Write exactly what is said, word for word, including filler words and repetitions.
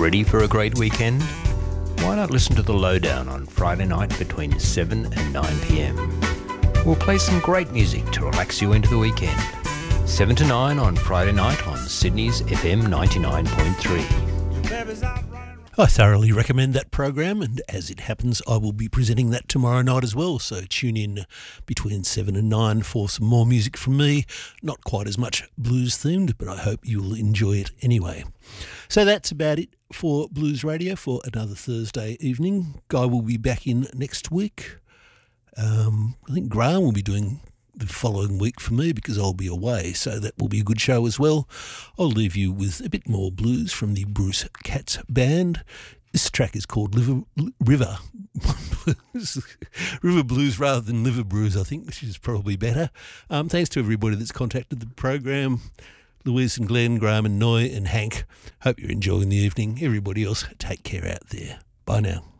Ready for a great weekend? Why not listen to The Lowdown on Friday night between seven and nine p m? We'll play some great music to relax you into the weekend. seven to nine on Friday night on Sydney's F M ninety-nine point three. I thoroughly recommend that program, and as it happens, I will be presenting that tomorrow night as well, so tune in between seven and nine for some more music from me. Not quite as much blues-themed, but I hope you'll enjoy it anyway. So that's about it for Blues Radio for another Thursday evening. Guy will be back in next week. Um, I think Graham will be doing the following week for me because I'll be away, so that will be a good show as well. I'll leave you with a bit more blues from the Bruce Katz Band. This track is called Liver, River River Blues rather than Liver Brews, I think, which is probably better. Um, thanks to everybody that's contacted the program. Louise and Glenn, Graham and Noy and Hank. Hope you're enjoying the evening. Everybody else, take care out there. Bye now.